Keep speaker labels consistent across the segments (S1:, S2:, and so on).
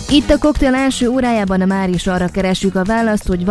S1: Itt a koktél első órájában már is arra keressük a választ, hogy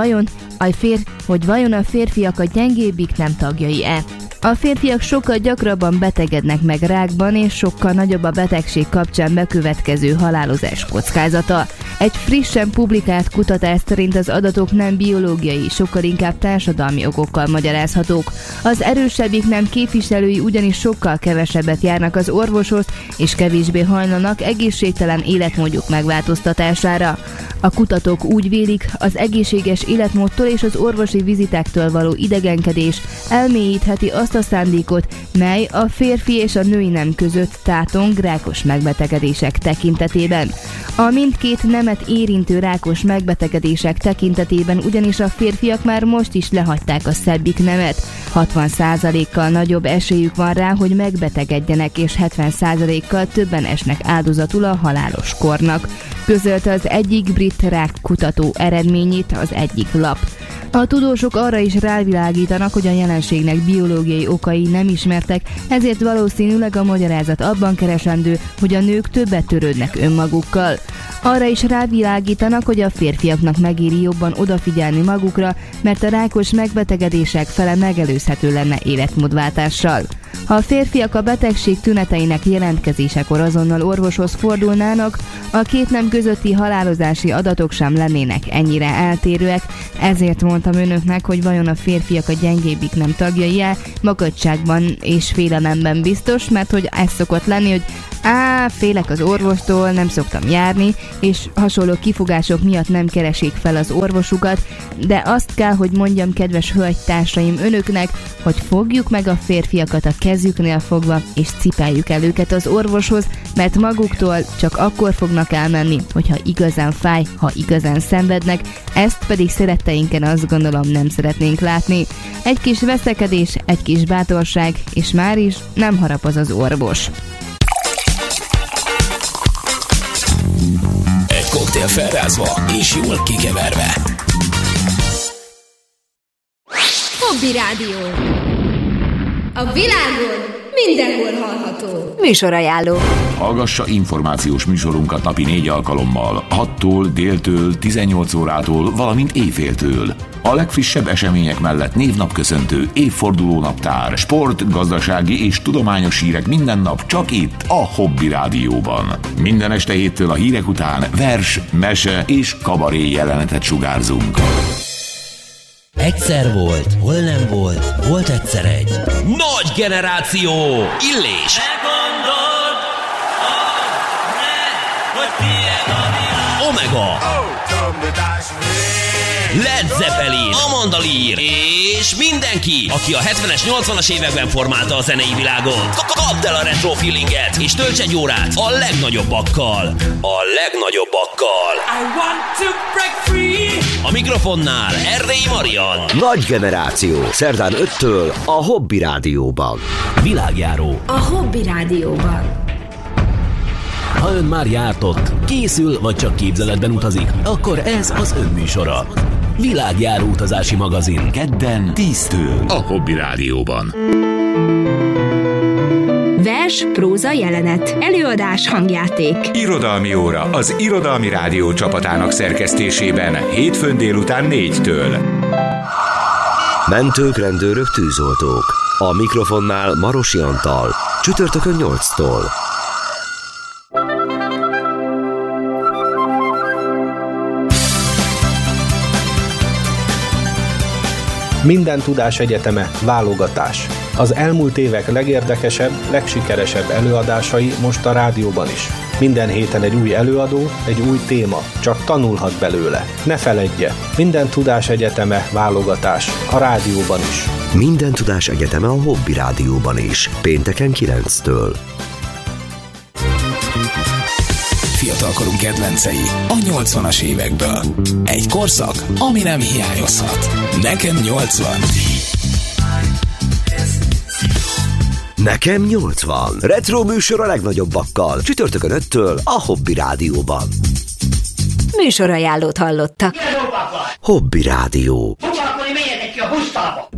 S1: vajon a férfiak a gyengébbik nem tagjai-e. A férfiak sokkal gyakrabban betegednek meg rákban, és sokkal nagyobb a betegség kapcsán bekövetkező halálozás kockázata. Egy frissen publikált kutatás szerint az adatok nem biológiai, sokkal inkább társadalmi okokkal magyarázhatók. Az erősebbik nem képviselői ugyanis sokkal kevesebbet járnak az orvoshoz, és kevésbé hajlanak egészségtelen életmódjuk megváltoztatására. A kutatók úgy vélik, az egészséges életmódtól és az orvosi vizitáktól való idegenkedés elmélyítheti azt a szándékot, mely a férfi és a női nem között tátong rákos megbetegedések tekintetében. A mindkét nemet érintő rákos megbetegedések tekintetében ugyanis a férfiak már most is lehagyták a szebbik nemet. 60%-kal nagyobb esélyük van rá, hogy megbetegedjenek, és 70%-kal többen esnek áldozatul a halálos kornak. Közölte az egyik brit rákkutató eredményét az egyik lap. A tudósok arra is rávilágítanak, hogy a jelenségnek biológiai okai nem ismertek, ezért valószínűleg a magyarázat abban keresendő, hogy a nők többet törődnek önmagukkal. Arra is rávilágítanak, hogy a férfiaknak megéri jobban odafigyelni magukra, mert a rákos megbetegedések fele megelőzhető lenne életmódváltással. Ha a férfiak a betegség tüneteinek jelentkezésekor azonnal orvoshoz fordulnának, a két nem közötti halálozási adatok sem lennének ennyire eltérőek, ezért mondtam önöknek, hogy vajon a férfiak a gyengébbik nem tagjai-e, makadságban és félelemben biztos, mert hogy ez szokott lenni, hogy félek az orvostól, nem szoktam járni, és hasonló kifogások miatt nem keresik fel az orvosukat, de azt kell, hogy mondjam, kedves hölgytársaim, önöknek, hogy fogjuk meg a férfiakat a kezüknél fogva, és cipeljük el őket az orvoshoz, mert maguktól csak akkor fognak elmenni, hogyha igazán fáj, ha igazán szenvednek, ezt pedig szeretteinken azt gondolom nem szeretnénk látni. Egy kis veszekedés, egy kis bátorság, és már is nem harapoz az orvos.
S2: Egy koktél felrázva és jól kikeverve.
S3: Hobby Rádió. A világon mindenhol hallható.
S4: Műsorajánló.
S5: Hallgassa információs műsorunkat napi 4 alkalommal, 6-tól, déltől, 18 órától, valamint éjféltől. A legfrissebb események mellett névnapköszöntő, évfordulónaptár, sport, gazdasági és tudományos hírek minden nap csak itt, a Hobby Rádióban. Minden este 7-től a hírek után vers, mese és kabaré jelenetet sugárzunk.
S6: Egyszer volt, hol nem volt, volt egyszer egy nagy generáció, Illés. Omega, Led Zeppelin, Amanda Lear és mindenki, aki a 70-es, 80-as években formálta a zenei világot. Kapd el a retro feelinget, és tölts egy órát a legnagyobbakkal. A legnagyobbbakkal.
S7: I want to break free.
S6: A mikrofonnál Erdélyi Marian.
S8: Nagy generáció, szerdán 5-től a Hobby Rádióban.
S6: Világjáró.
S3: A Hobby Rádióban.
S6: Ha ön már járt ott, készül vagy csak képzeletben utazik, akkor ez az ön műsora. Világjáró utazási magazin.
S5: Kedden 10-től a Hobby Rádióban.
S3: Vers, próza, jelenet, előadás, hangjáték.
S9: Irodalmi óra az Irodalmi Rádió csapatának szerkesztésében hétfőn délután 4-től.
S8: Mentők, rendőrök, tűzoltók. A mikrofonnál Marosi Antal. Csütörtökön 8-tól.
S10: Minden tudás egyeteme válogatás. Az elmúlt évek legérdekesebb, legsikeresebb előadásai most a rádióban is. Minden héten egy új előadó, egy új téma, csak tanulhat belőle. Ne feledje, Minden tudás egyeteme válogatás a rádióban is.
S8: Minden tudás egyeteme a Hobby Rádióban is. Pénteken 9-től.
S2: Fiatalkorunk kedvencei a 80-as évekből. Egy korszak, ami nem hiányozhat. Nekem 80.
S8: Nekem 80. Retro műsor a legnagyobbakkal. Csütörtökön 5-től a Hobby Rádióban.
S4: Műsorajánlót hallottak.
S8: Hobby Rádió.
S7: Foglalkozni, menjetek ki a busztába!